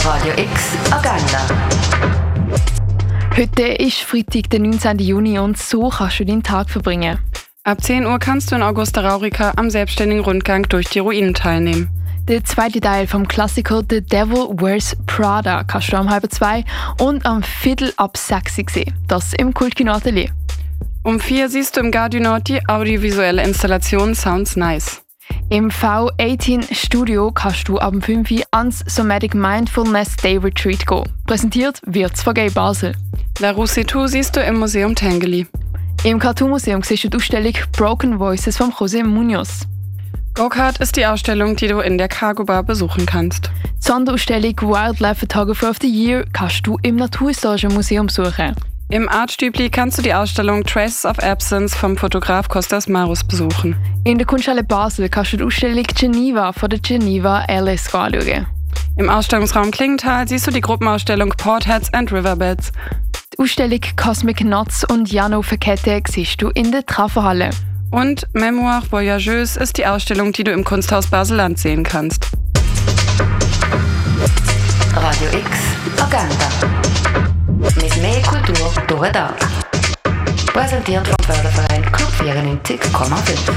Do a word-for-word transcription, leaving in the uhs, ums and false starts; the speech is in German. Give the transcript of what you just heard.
Radio X Agenda. Heute ist Freitag, der neunzehnten Juni, und so kannst du deinen Tag verbringen. Ab zehn Uhr kannst du in Augusta Raurica am selbstständigen Rundgang durch die Ruinen teilnehmen. Der zweite Teil vom Klassiker The Devil Wears Prada kannst du am halb zwei und am Viertel ab sechs sehen. Das im Kultkino Atelier. Um vier siehst du im Gare du Nord die audiovisuelle Installation Sounds Nice. Im V achtzehn Studio kannst du ab fünf Uhr ans Somatic Mindfulness Day Retreat gehen. Präsentiert wird es von Gay Basel. La Roussetou siehst du im Museum Tinguely. Im Cartoon Museum siehst du die Ausstellung Broken Voices von José Munoz. Go-Kart ist die Ausstellung, die du in der Cargo Bar besuchen kannst. Die Sonderausstellung Wildlife Photographer of the Year kannst du im Naturhistorischen Museum besuchen. Im Artstübli kannst du die Ausstellung Traces of Absence vom Fotograf Kostas Marus besuchen. In der Kunsthalle Basel kannst du die Ausstellung Geneva von der Geneva Alice anschauen. Im Ausstellungsraum Klingenthal siehst du die Gruppenausstellung Portheads and Riverbeds. Die Ausstellung Cosmic Nuts und Jano Verkette siehst du in der Trafferhalle. Und Mémoire Voyageuse ist die Ausstellung, die du im Kunsthaus Basel-Land sehen kannst. Radio X Agenda. Mit mehr Kultur durch den Tag. Präsentiert vom Förderverein Club vierundneunzig Komma fünf.